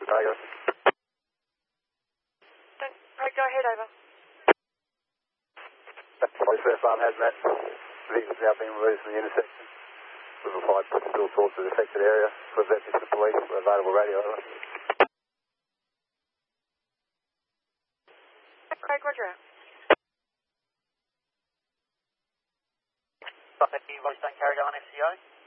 Tiger. Right, go ahead, over. First alarm hazmat. Vehicles now being removed from the intersection. We've applied fuel source to the affected area. We've left this to the police for available radio, over. Craig, roger out. Roger, Roger, carried on FCO.